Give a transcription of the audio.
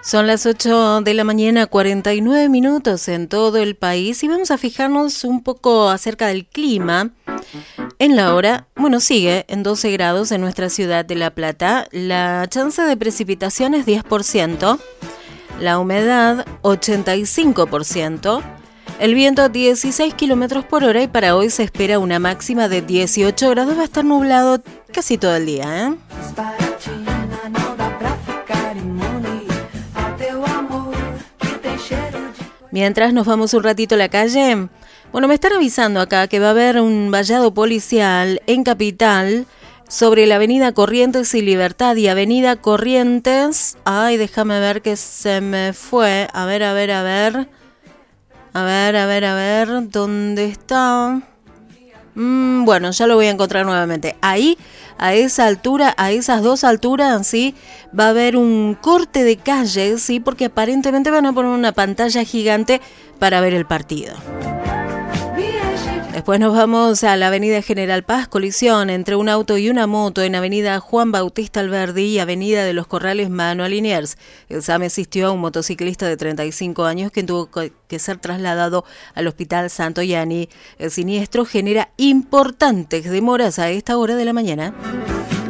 Son las 8 de la mañana, 49 minutos en todo el país y vamos a fijarnos un poco acerca del clima. En la hora, sigue en 12 grados en nuestra ciudad de La Plata. La chance de precipitación es 10%, la humedad 85%, el viento 16 kilómetros por hora y para hoy se espera una máxima de 18 grados. Va a estar nublado casi todo el día, ¿eh? Mientras nos vamos un ratito a la calle, me están avisando acá que va a haber un vallado policial en Capital sobre la avenida Corrientes y Libertad y avenida Corrientes. Ay, déjame ver que se me fue. A ver, ¿dónde está? Ya lo voy a encontrar nuevamente. Ahí, a esa altura, a esas dos alturas, sí, va a haber un corte de calle, sí, porque aparentemente van a poner una pantalla gigante para ver el partido. Después nos vamos a la avenida General Paz, colisión entre un auto y una moto en avenida Juan Bautista Alberdi y avenida de los Corrales Manuel Liniers. El SAME asistió a un motociclista de 35 años que tuvo que ser trasladado al Hospital Santo Yani. El siniestro genera importantes demoras a esta hora de la mañana.